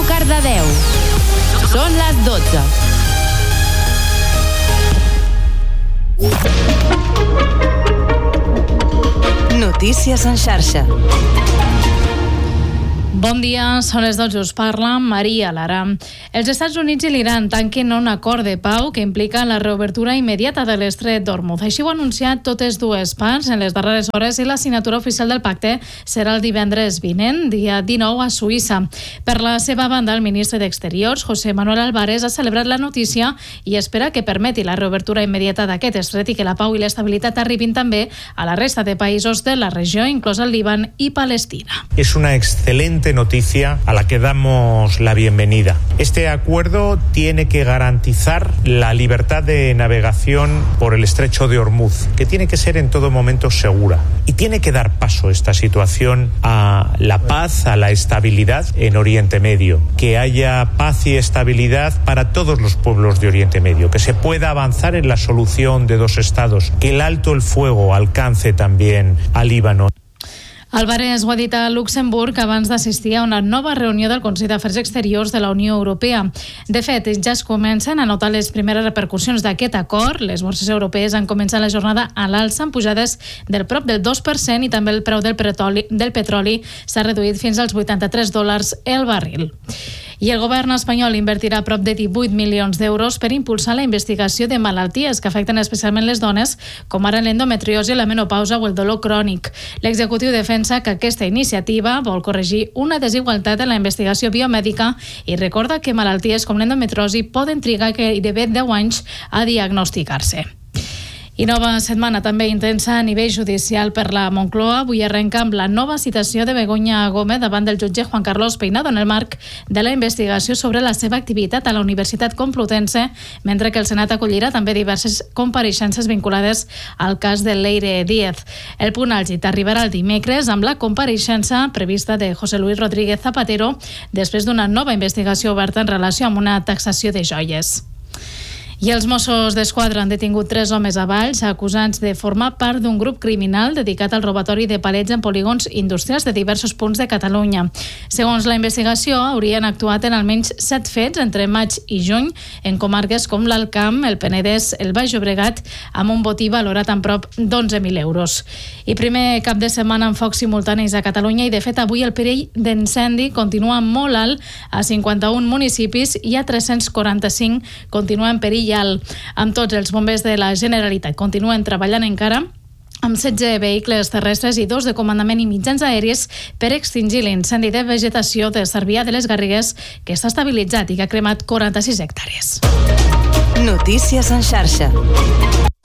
Ràdio Cardedeu. Són les 12. Notícies en xarxa. Bon dia, són les 12, us parla Maria Lara. Els Estats Units i l'Iran tanquen un acord de pau que implica la reobertura immediata de l'estret d'Hormuz. Així ho han anunciat totes dues parts en les darreres hores i la signatura oficial del pacte serà el divendres vinent, dia 19, a Suïssa. Per la seva banda, el ministre d'Exteriors, José Manuel Álvarez, ha celebrat la notícia i espera que permeti la reobertura immediata d'aquest estret i que la pau i l'estabilitat arribin també a la resta de països de la regió, inclòs el Líban i Palestina. Es una excelente noticia a la que damos la bienvenida. Este acuerdo tiene que garantizar la libertad de navegación por el estrecho de Hormuz, que tiene que ser en todo momento segura. Y tiene que dar paso esta situación a la paz, a la estabilidad en Oriente Medio. Que haya paz y estabilidad para todos los pueblos de Oriente Medio. Que se pueda avanzar en la solución de dos estados. Que el alto el fuego alcance también al Líbano. Álvarez ho ha dit a Luxemburg abans d'assistir a una nova reunió del Consell d'Afers Exteriors de la Unió Europea. De fet, ja es comencen a notar les primeres repercussions d'aquest acord. Les borses europees han començat la jornada a l'alça amb pujades del prop del 2% i també el preu del petroli s'ha reduït fins als $83 el barril. I el govern espanyol invertirà prop de 18 milions d'euros per impulsar la investigació de malalties que afecten especialment les dones, com ara l'endometriosi, la menopausa o el dolor crònic. L'executiu defensa que aquesta iniciativa vol corregir una desigualtat en la investigació biomèdica i recorda que malalties com l'endometriosi poden trigar gairebé 10 anys a diagnosticar-se. I nova setmana també intensa a nivell judicial per la Moncloa. Avui arrenca amb la nova citació de Begoña Gómez davant del jutge Juan Carlos Peinado en el marc de la investigació sobre la seva activitat a la Universitat Complutense, mentre que el Senat acollirà també diverses compareixences vinculades al cas de Leire Díez. El punt àlgid arribarà el dimecres amb la compareixença prevista de José Luis Rodríguez Zapatero després d'una nova investigació oberta en relació amb una taxació de joies. I els Mossos d'Esquadra han detingut 3 homes a Valls acusats de formar part d'un grup criminal dedicat al robatori de palets en polígons industrials de diversos punts de Catalunya. Segons la investigació, haurien actuat en almenys 7 fets entre maig i juny en comarques com l'Alt Camp, el Penedès, el Baix Llobregat, amb un botí valorat en prop d'11.000 euros. I primer cap de setmana amb focs simultanis a Catalunya i, de fet, avui el perill d'incendi continua molt alt a 51 municipis i a 345 continua en perill alt. Amb tots els bombers de la Generalitat continuen treballant encara amb 16 vehicles terrestres i 2 de comandament i mitjans aèris per extingir l'incendi de vegetació de Cervià de les Garrigues, que està estabilitzat i que ha cremat 46 hectàrees. Notícies en xarxa.